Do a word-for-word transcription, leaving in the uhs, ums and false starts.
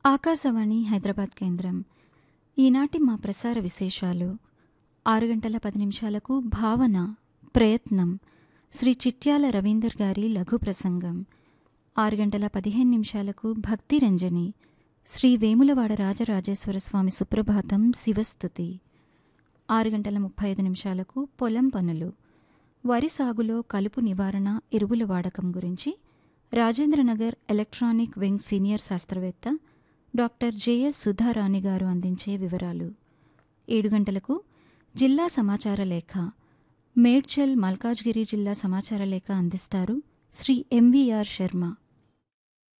ఆకాశవాణి హైదరాబాద్ కేంద్రం. ఈనాటి మా ప్రసార విశేషాలు: ఆరు గంటల పది నిమిషాలకు భావన ప్రయత్నం శ్రీ చిట్యాల రవీందర్ గారి లఘు ప్రసంగం. ఆరు గంటల పదిహేను నిమిషాలకు భక్తి రంజని శ్రీ వేములవాడ రాజరాజేశ్వర స్వామి సుప్రభాతం శివస్తుతి. ఆరు గంటల ముప్పై ఐదు నిమిషాలకు పొలం పనులు, వరి సాగులో కలుపు నివారణ, ఎరువుల వాడకం గురించి రాజేంద్రనగర్ ఎలక్ట్రానిక్ వింగ్ సీనియర్ శాస్త్రవేత్త డాక్టర్ జెఎస్ సుధారాణి గారు అందించే వివరాలు. ఏడు గంటలకు జిల్లా సమాచార లేఖ, మేడ్చల్ మల్కాజ్గిరి జిల్లా సమాచార లేఖ అందిస్తారు శ్రీ ఎంవీఆర్ శర్మ.